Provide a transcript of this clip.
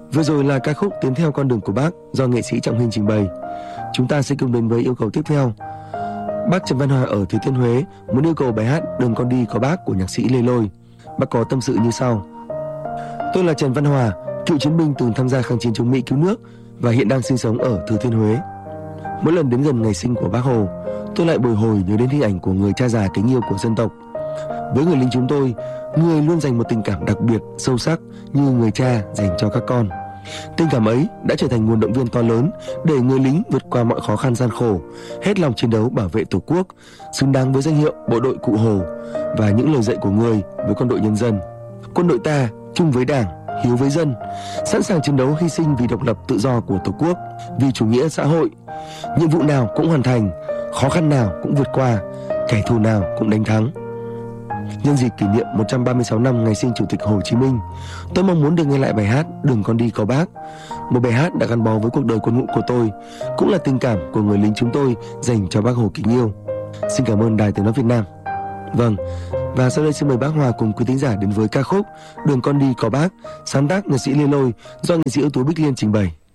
Vừa rồi là ca khúc Tiến theo con đường của Bác do nghệ sĩ Trọng Hình trình bày. Chúng ta sẽ cùng đến với yêu cầu tiếp theo. Bác Trần Văn Hòa ở Thừa Thiên Huế muốn yêu cầu bài hát Đường con đi có Bác của nhạc sĩ Lê Lôi. Bác có tâm sự như sau: Tôi là Trần Văn Hòa, cựu chiến binh từng tham gia kháng chiến chống Mỹ cứu nước và hiện đang sinh sống ở Thừa Thiên Huế. Mỗi lần đến gần ngày sinh của Bác Hồ, tôi lại bồi hồi nhớ đến hình ảnh của người cha già kính yêu của dân tộc. Với người lính chúng tôi, người luôn dành một tình cảm đặc biệt, sâu sắc như người cha dành cho các con. Tình cảm ấy đã trở thành nguồn động viên to lớn để người lính vượt qua mọi khó khăn gian khổ, hết lòng chiến đấu bảo vệ Tổ quốc, xứng đáng với danh hiệu Bộ đội Cụ Hồ và những lời dạy của người với quân đội nhân dân. Quân đội ta chung với Đảng, hiếu với dân, sẵn sàng chiến đấu hy sinh vì độc lập tự do của Tổ quốc, vì chủ nghĩa xã hội. Nhiệm vụ nào cũng hoàn thành, khó khăn nào cũng vượt qua, kẻ thù nào cũng đánh thắng. Nhân dịp kỷ niệm 136 năm ngày sinh Chủ tịch Hồ Chí Minh, tôi mong muốn được nghe lại bài hát Đường con đi có Bác, một bài hát đã gắn bó với cuộc đời quân ngũ của tôi, cũng là tình cảm của người lính chúng tôi dành cho Bác Hồ kính yêu. Xin cảm ơn Đài Tiếng nói Việt Nam. Vâng, và sau đây xin mời bác Hòa cùng quý thính giả đến với ca khúc Đường con đi có Bác, sáng tác nghệ sĩ Lê Lôi do nghệ sĩ ưu tú Bích Liên trình bày.